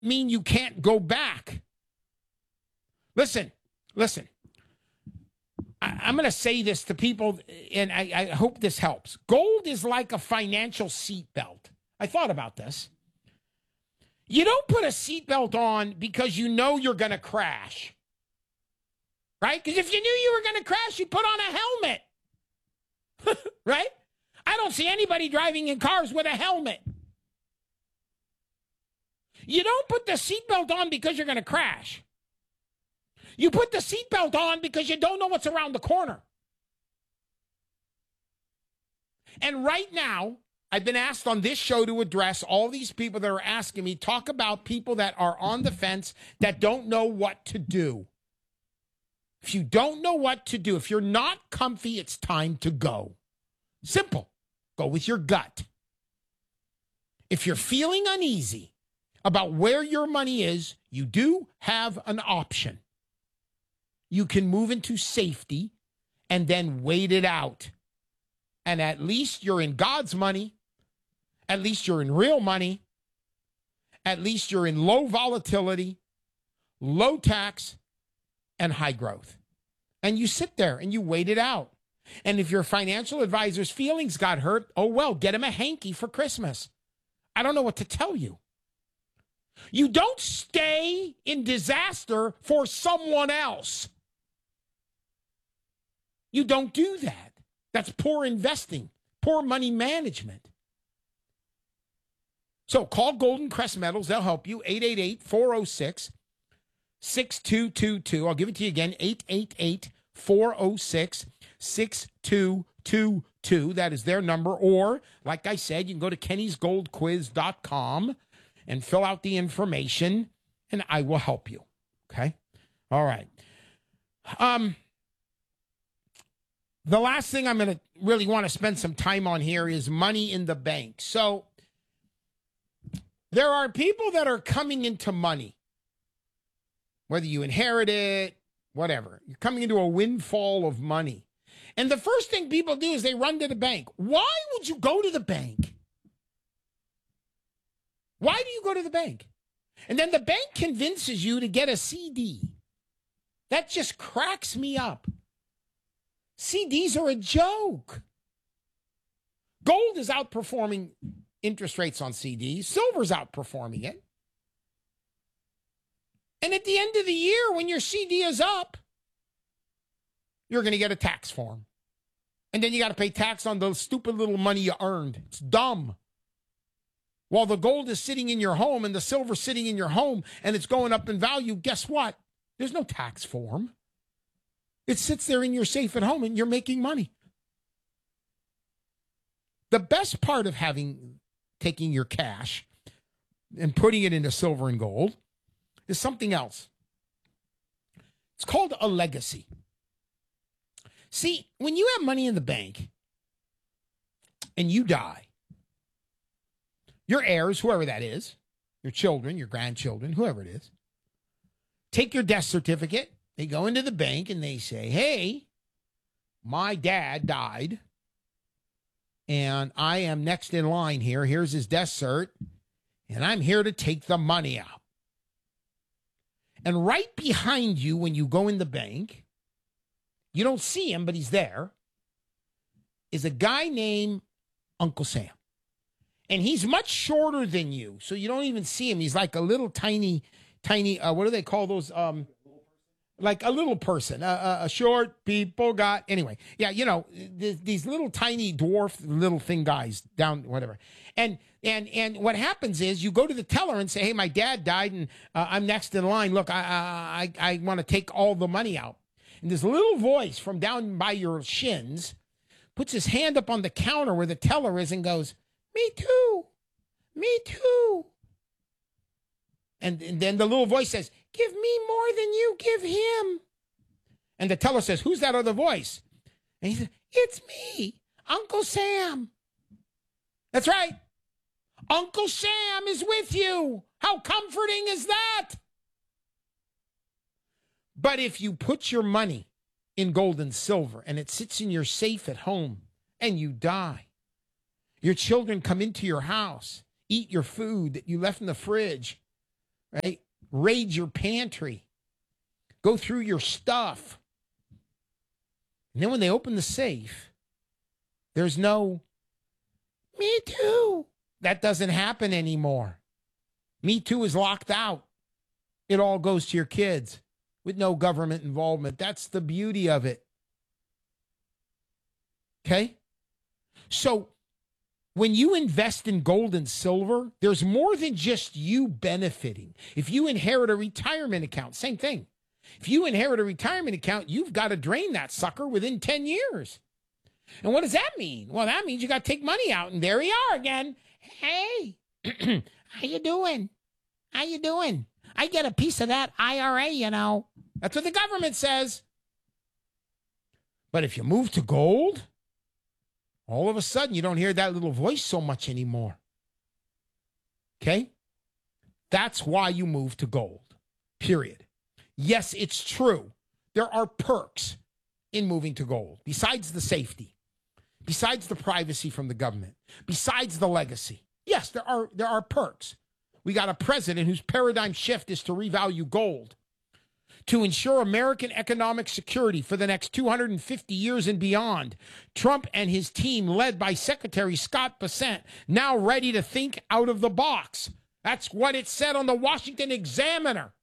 mean you can't go back. Listen. I'm going to say this to people, and I hope this helps. Gold is like a financial seatbelt. I thought about this. You don't put a seatbelt on because you know you're going to crash. Right? Because if you knew you were going to crash, you put on a helmet. Right? I don't see anybody driving in cars with a helmet. You don't put the seatbelt on because you're going to crash. You put the seatbelt on because you don't know what's around the corner. And right now, I've been asked on this show to address all these people that are asking me, talk about people that are on the fence that don't know what to do. If you don't know what to do, if you're not comfy, it's time to go. Simple. Go with your gut. If you're feeling uneasy about where your money is, you do have an option. You can move into safety and then wait it out. And at least you're in God's money. At least you're in real money. At least you're in low volatility, low tax, and high growth. And you sit there and you wait it out. And if your financial advisor's feelings got hurt, oh well, get him a hanky for Christmas. I don't know what to tell you. You don't stay in disaster for someone else. You don't do that. That's poor investing, poor money management. So call Golden Crest Metals. They'll help you. 888-406-6222. I'll give it to you again. 888-406-6222. That is their number. Or, like I said, you can go to kennysgoldquiz.com and fill out the information, and I will help you. Okay? All right. The last thing I'm going to really want to spend some time on here is money in the bank. So there are people that are coming into money, whether you inherit it, whatever. You're coming into a windfall of money. And the first thing people do is they run to the bank. Why would you go to the bank? Why do you go to the bank? And then the bank convinces you to get a CD. That just cracks me up. CDs are a joke. Gold is outperforming interest rates on CDs. Silver's outperforming it. And at the end of the year, when your CD is up, you're going to get a tax form. And then you got to pay tax on the stupid little money you earned. It's dumb. While the gold is sitting in your home and the silver sitting in your home and it's going up in value, guess what? There's no tax form. It sits there in your safe at home and you're making money. The best part of taking your cash and putting it into silver and gold is something else. It's called a legacy. See, when you have money in the bank and you die, your heirs, whoever that is, your children, your grandchildren, whoever it is, take your death certificate. They go into the bank and they say, hey, my dad died and I am next in line here. Here's his death cert and I'm here to take the money out. And right behind you when you go in the bank, you don't see him, but he's there, is a guy named Uncle Sam. And he's much shorter than you, so you don't even see him. He's like a little tiny, what do they call those? Like a little person, a short people got, anyway. Yeah, you know, these little tiny dwarf little thing guys down, whatever. And what happens is you go to the teller and say, hey, my dad died and I'm next in line. Look, I want to take all the money out. And this little voice from down by your shins puts his hand up on the counter where the teller is and goes, me too, me too. And then the little voice says, give me more than you give him. And the teller says, who's that other voice? And he says, it's me, Uncle Sam. That's right. Uncle Sam is with you. How comforting is that? But if you put your money in gold and silver and it sits in your safe at home and you die, your children come into your house, eat your food that you left in the fridge, right? Raid your pantry. Go through your stuff. And then when they open the safe, there's no, me too. That doesn't happen anymore. Me too is locked out. It all goes to your kids with no government involvement. That's the beauty of it. Okay? So when you invest in gold and silver, there's more than just you benefiting. If you inherit a retirement account, same thing. If you inherit a retirement account, you've got to drain that sucker within 10 years. And what does that mean? Well, that means you got to take money out, and there you are again. Hey, how you doing? How you doing? I get a piece of that IRA, you know. That's what the government says. But if you move to gold, all of a sudden you don't hear that little voice so much anymore. Okay? That's why you move to gold, period. Yes, it's true. There are perks in moving to gold, besides the safety, besides the privacy from the government, besides the legacy. Yes, there are perks. We got a president whose paradigm shift is to revalue gold, to ensure American economic security for the next 250 years and beyond. Trump and his team, led by Secretary Scott Bessent, now ready to think out of the box. That's what it said on the Washington Examiner.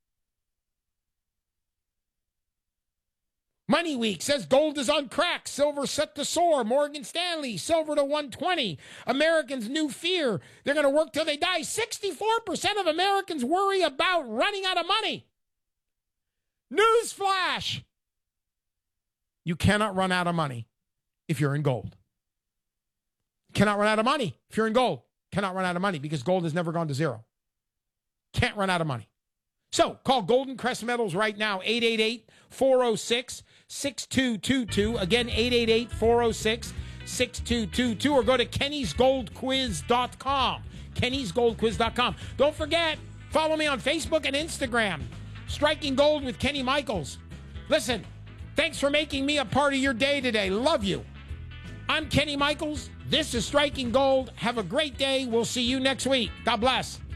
Money Week says gold is on crack, silver set to soar. Morgan Stanley, silver to 120. Americans' new fear, they're going to work till they die. 64% of Americans worry about running out of money. Newsflash! You cannot run out of money if you're in gold. Cannot run out of money if you're in gold. Cannot run out of money because gold has never gone to zero. Can't run out of money. So call Golden Crest Metals right now, 888-406-6222. Again, 888-406-6222. Or go to kennysgoldquiz.com. kennysgoldquiz.com. Don't forget, follow me on Facebook and Instagram. Striking Gold with Kenny Michaels. Listen, thanks for making me a part of your day today. Love you. I'm Kenny Michaels. This is Striking Gold. Have a great day. We'll see you next week. God bless.